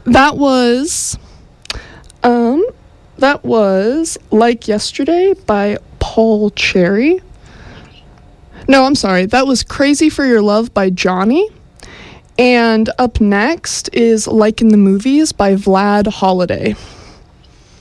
That was, that was Like Yesterday by Paul Cherry. No, I'm sorry. That was Crazy for Your Love by Johnny. And up next is Like in the Movies by Vlad Holiday.